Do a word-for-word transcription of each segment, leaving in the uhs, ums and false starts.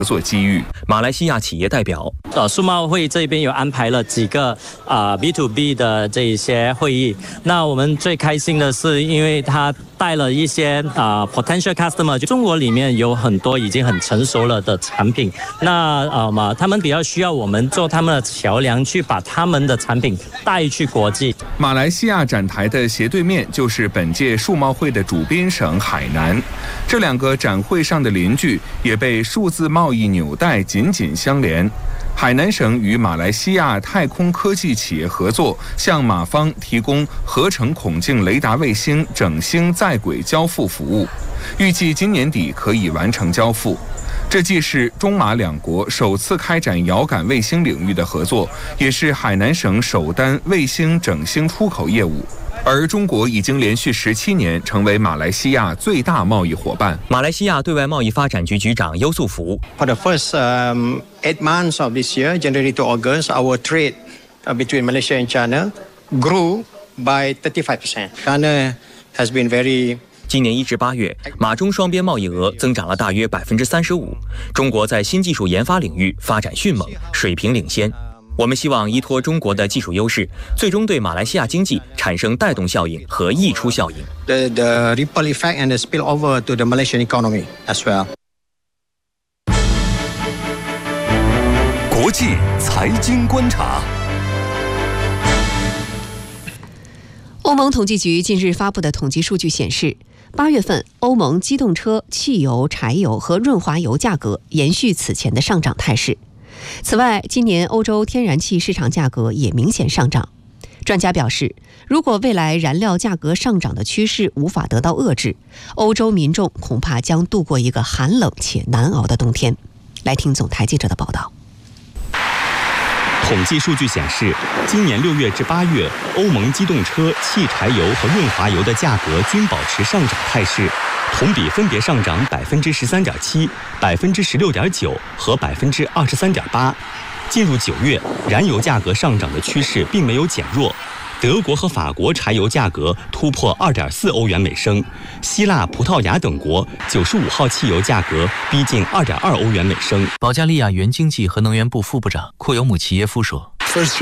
合作机遇。 马来西亚企业代表， 呃，世贸会这边有安排了几个啊、呃、B to B 的这一些会议。那我们最开心的是，因为他带了一些啊、呃、potential customer， 就中国里面有很多已经很成熟了的产品，那呃嘛，他们比较需要我们做他们的桥梁，去把他们的产品带去国际。 马来西亚展台的斜对面就是本届数贸会的主宾省海南，这两个展会上的邻居也被数字贸易纽带紧紧相连。海南省与马来西亚太空科技企业合作，向马方提供合成孔径雷达卫星整星在轨交付服务，预计今年底可以完成交付。这既是中马两国首次开展遥感卫星领域的合作，也是海南省首单卫星整星出口业务。而中国已经连续十七年成为马来西亚最大贸易伙伴。 马来西亚对外贸易发展局局长优素福 For the first um, eight months of this year, January to August, our trade uh, between Malaysia and China grew by thirty-five percent. China has been very 今年一至八月，马中双边贸易额增长了大约百分之三十五。中国在新技术研发领域发展迅猛，水平领先。我们希望依托中国的技术优势，最终对马来西亚经济产生带动效应和溢出效应。 The, the ripple effect and the spillover to the Malaysian economy as well. 国际财经观察。 欧盟统计局近日发布的统计数据显示，八月份欧盟机动车、汽油、柴油和润滑油价格延续此前的上涨态势。此外，今年欧洲天然气市场价格也明显上涨。专家表示，如果未来燃料价格上涨的趋势无法得到遏制，欧洲民众恐怕将度过一个寒冷且难熬的冬天。来听总台记者的报道。 统计数据显示，今年六月至八月，欧盟机动车、汽柴油和润滑油的价格均保持上涨态势，同比分别上涨百分之十三点七、百分之十六点九和百分之二十三点八。进入九月，燃油价格上涨的趋势并没有减弱。德国和法国柴油价格突破 二点四欧元每升，希腊、葡萄牙等国九十五号汽油价格逼近 二点二欧元每升。 保加利亚原经济和能源部副部长库尤姆齐耶夫说，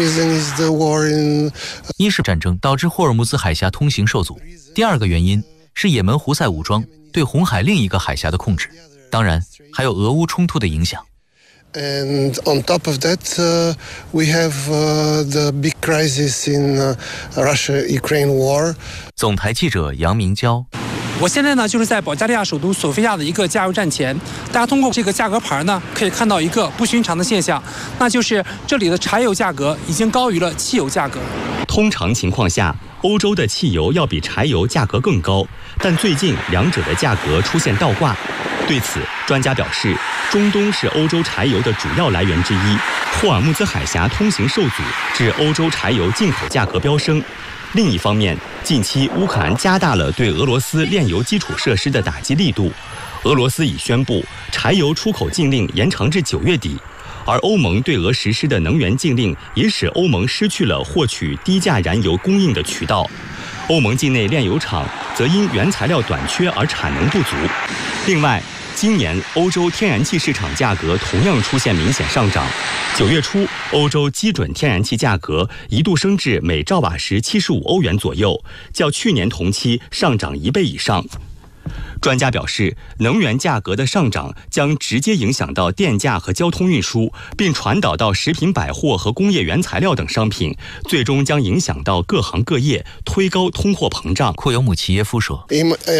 一是战争导致霍尔木兹海峡通行受阻，第二个原因是也门胡塞武装对红海另一个海峡的控制，当然还有俄乌冲突的影响。 And on top of that, uh, we have uh, the big crisis in uh, Russia-Ukraine war. 总台记者杨明娇。 我现在呢就是在保加利亚首都索菲亚的一个加油站前，大家通过这个价格牌呢可以看到一个不寻常的现象，那就是这里的柴油价格已经高于了汽油价格。 通常情况下，欧洲的汽油要比柴油价格更高，但最近两者的价格出现倒挂。对此，专家表示，中东是欧洲柴油的主要来源之一，霍尔木兹海峡通行受阻，致欧洲柴油进口价格飙升。另一方面，近期乌克兰加大了对俄罗斯炼油基础设施的打击力度，俄罗斯已宣布柴油出口禁令延长至九月底，而欧盟对俄实施的能源禁令也使欧盟失去了获取低价燃油供应的渠道。欧盟境内炼油厂则因原材料短缺而产能不足。另外，今年欧洲天然气市场价格同样出现明显上涨。九月初，欧洲基准天然气价格一度升至每兆瓦时七十五欧元左右，较去年同期上涨一倍以上。专家表示，能源价格的上涨将直接影响到电价和交通运输，并传导到食品百货和工业原材料等商品，最终将影响到各行各业，推高通货膨胀。 库尤姆齐耶夫说，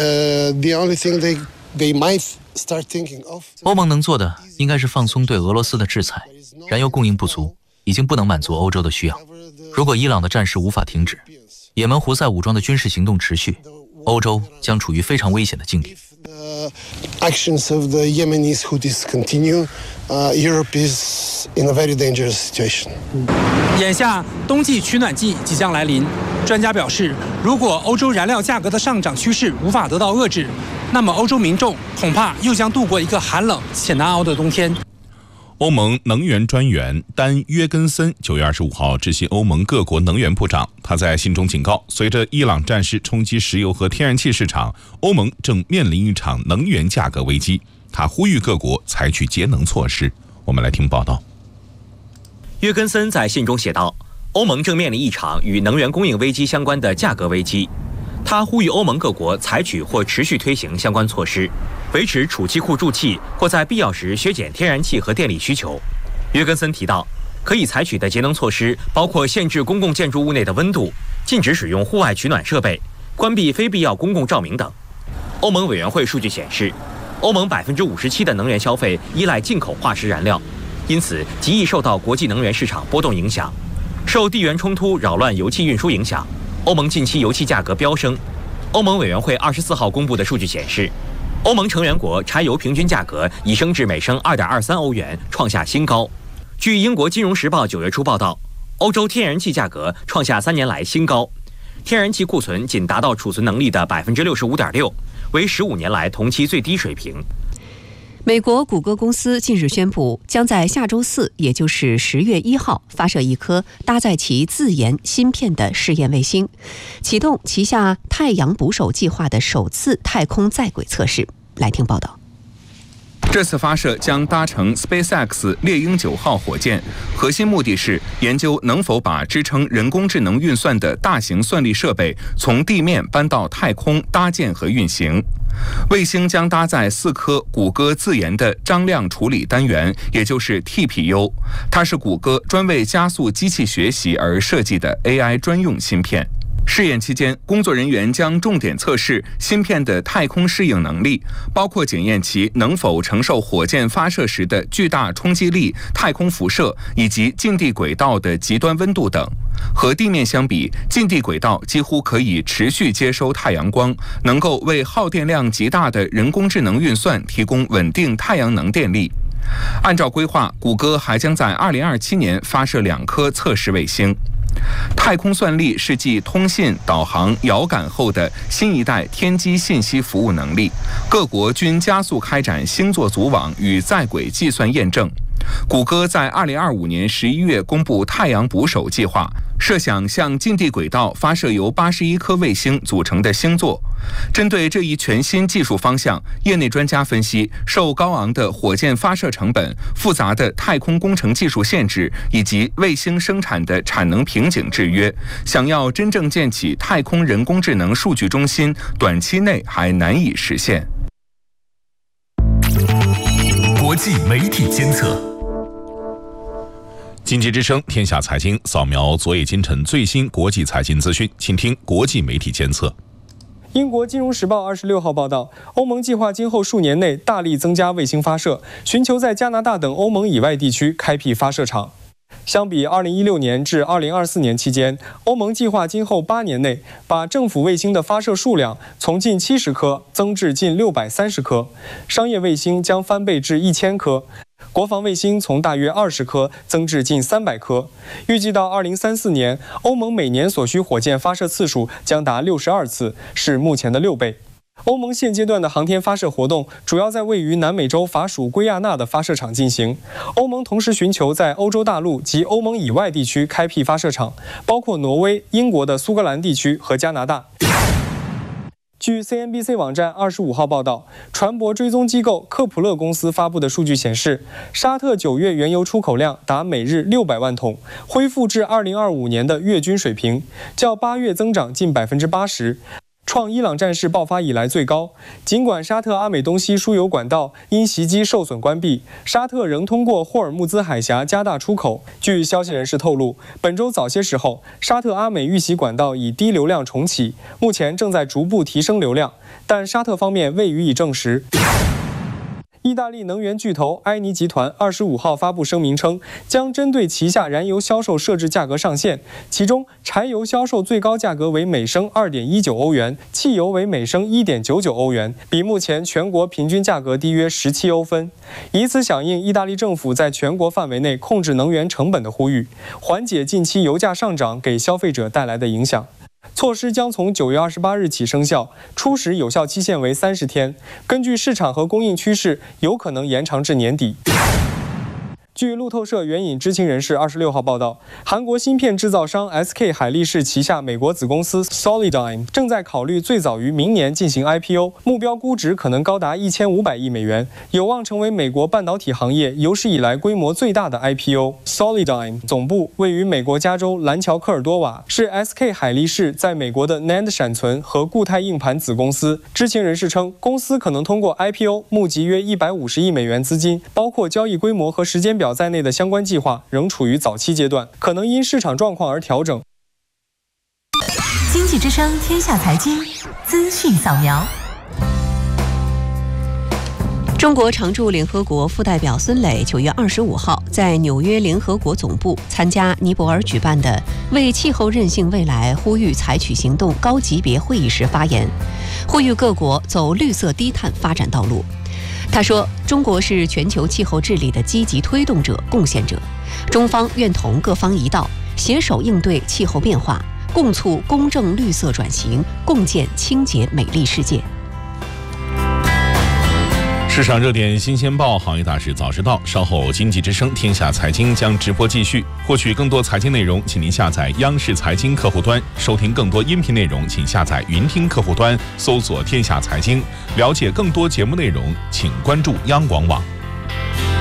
欧盟能做的应该是放松对俄罗斯的制裁，燃油供应不足，已经不能满足欧洲的需要。如果伊朗的战事无法停止，也门胡塞武装的军事行动持续，欧洲将处于非常危险的境地。 Actions of the Yemenis Houthis continue. Uh, Europe is in a very dangerous situation. 眼下冬季取暖季即将来临，专家表示，如果欧洲燃料价格的上涨趋势无法得到遏制，那么欧洲民众恐怕又将度过一个寒冷且难熬的冬天。 欧盟能源专员丹约根森九月二十五号致信欧盟各国能源部长，他在信中警告，随着伊朗战事冲击石油和天然气市场，欧盟正面临一场能源价格危机。 他呼吁各国采取节能措施。我们来听报道。 约根森在信中写道，欧盟正面临一场与能源供应危机相关的价格危机。他呼吁欧盟各国采取或持续推行相关措施，维持储气库注气，或在必要时削减天然气和电力需求。约根森提到，可以采取的节能措施包括限制公共建筑物内的温度，禁止使用户外取暖设备，关闭非必要公共照明等。欧盟委员会数据显示，欧盟百分之五十七的能源消费依赖进口化石燃料，因此极易受到国际能源市场波动影响。受地缘冲突扰乱油气运输影响，欧盟近期油气价格飙升。欧盟委员会二十四号公布的数据显示，欧盟成员国柴油平均价格已升至每升二点二三欧元，创下新高。据英国金融时报九月初报道，欧洲天然气价格创下三年来新高，天然气库存仅达到储存能力的百分之六十五点六，为十五年来同期最低水平。 美国谷歌公司近日宣布，将在下周四，也就是十月一号，发射一颗搭载其自研芯片的试验卫星，启动旗下太阳捕手计划的首次太空在轨测试。来听报道。 这次发射将搭乘 SpaceX 猎鹰九号火箭，核心目的是研究能否把支撑人工智能运算的大型算力设备从地面搬到太空搭建和运行。卫星将搭载四颗谷歌自研的张量处理单元，也就是 T P U， 它是谷歌专为加速机器学习而设计的 A I 专用芯片。试验期间，工作人员将重点测试芯片的太空适应能力，包括检验其能否承受火箭发射时的巨大冲击力、太空辐射以及近地轨道的极端温度等。和地面相比，近地轨道几乎可以持续接收太阳光，能够为耗电量极大的人工智能运算提供稳定太阳能电力。按照规划，谷歌还将在二零二七年发射两颗测试卫星。太空算力是继通信、导航、遥感后的新一代天基信息服务能力，各国均加速开展星座组网与在轨计算验证。谷歌在二零二五年十一月公布太阳捕手计划，设想向近地轨道发射由八十一颗卫星组成的星座。针对这一全新技术方向，业内专家分析，受高昂的火箭发射成本、复杂的太空工程技术限制以及卫星生产的产能瓶颈制约，想要真正建起太空人工智能数据中心，短期内还难以实现。 国际媒体监测。 经济之声天下财经扫描昨夜今晨最新国际财经资讯，请听国际媒体监测。 英国金融时报二十六号报道，欧盟计划今后数年内大力增加卫星发射，寻求在加拿大等欧盟以外地区开辟发射场。相比二零一六年至二零二四年期间，欧盟计划今后八年内把政府卫星的发射数量从近七十颗增至近六百三十颗，商业卫星将翻倍至一千颗。国防卫星从大约二十颗增至近三百颗，预计到二零三四年，欧盟每年所需火箭发射次数将达六十二次，是目前的六倍。欧盟现阶段的航天发射活动主要在位于南美洲法属圭亚那的发射场进行。欧盟同时寻求在欧洲大陆及欧盟以外地区开辟发射场，包括挪威、英国的苏格兰地区和加拿大。据 C N B C 网站二十五号报道，船舶追踪机构科普勒公司发布的数据显示，沙特九月原油出口量达每日六百万桶，恢复至二零二五年的月均水平，较八月增长近百分之八十。创伊朗战事爆发以来最高。尽管沙特阿美东西输油管道因袭击受损关闭，沙特仍通过霍尔木兹海峡加大出口。据消息人士透露，本周早些时候，沙特阿美遇袭管道以低流量重启，目前正在逐步提升流量，但沙特方面未予以证实。意大利能源巨头埃尼集团二十五号发布声明称，将针对旗下燃油销售设置价格上限，其中柴油销售最高价格为每升二点一九欧元，汽油为每升一点九九欧元，比目前全国平均价格低约十七欧分，以此响应意大利政府在全国范围内控制能源成本的呼吁，缓解近期油价上涨给消费者带来的影响。措施将从九月二十八日起生效，初始有效期限为三十天，根据市场和供应趋势，有可能延长至年底。 据路透社援引知情人士二十六号报道，韩国芯片制造商 S K 海力士旗下美国子公司 Solidigm 正在考虑最早于明年进行 I P O， 目标估值可能高达一千五百亿美元，有望成为美国半导体行业有史以来规模最大的 I P O。Solidigm 总部位于美国加州兰乔科尔多瓦，是 S K 海力士在美国的 N A N D 闪存和固态硬盘子公司。知情人士称，公司可能通过 I P O 募集约一百五十亿美元资金，包括交易规模和时间表在内的相关计划仍处于早期阶段，可能因市场状况而调整。 经济之声天下财经资讯扫描。 中国常驻联合国副代表孙磊九月二十五号在纽约联合国总部参加尼泊尔举办的为气候韧性未来呼吁采取行动高级别会议时发言，呼吁各国走绿色低碳发展道路。他说，中国是全球气候治理的积极推动者、贡献者，中方愿同各方一道，携手应对气候变化，共促公正绿色转型，共建清洁美丽世界。 市场热点新鲜报，行业大事早知道。稍后经济之声天下财经将直播继续。获取更多财经内容，请您下载央视财经客户端，收听更多音频内容，请下载云听客户端，搜索天下财经。了解更多节目内容，请关注央广网。